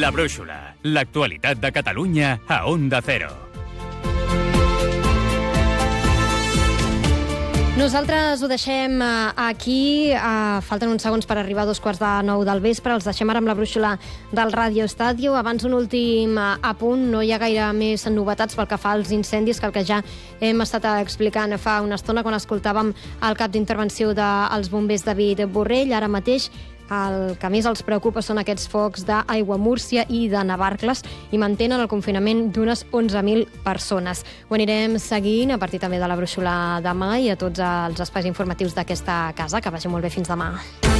La Brúixola, l'actualitat de Catalunya a Onda Cero. Nosaltres ho deixem aquí. Falten uns segons per arribar a 8:45 del vespre. Els deixem ara amb la brúixola del Radio Estadio. Abans, un últim apunt. No hi ha gaire més novetats pel que fa als incendis que el que ja hem estat explicant fa una estona quan escoltàvem el cap d'intervenció dels bombers David Borrell. Ara mateix el que més els preocupa són aquests focs d'Aiguamúrcia i de Navarcles i mantenen el confinament d'unes 11.000 persones. Ho anirem seguint a partir també de la brúixola demà i a tots els espais informatius d'aquesta casa. Que vagi molt bé, fins demà.